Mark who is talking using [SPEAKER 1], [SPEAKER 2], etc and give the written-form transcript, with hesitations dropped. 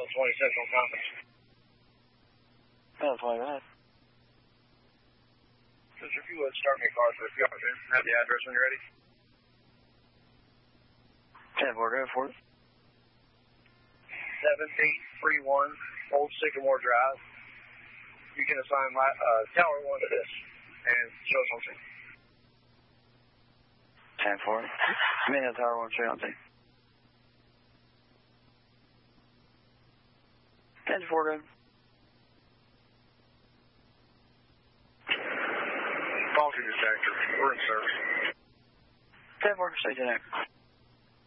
[SPEAKER 1] 120 Central Conference.
[SPEAKER 2] 10-20, go ahead.
[SPEAKER 1] Sister, if you would, start me a car for a few hours in. Have the address when you're ready.
[SPEAKER 2] 10-4, go ahead for it.
[SPEAKER 1] 7831 Old Sycamore Drive. You can assign Tower 1 to this and show us on scene.
[SPEAKER 2] 10-4. I mean, Tower 1, show you on scene. 10-4, go ahead.
[SPEAKER 1] Call to dispatcher. We're in service.
[SPEAKER 2] 10-4, stay tuned.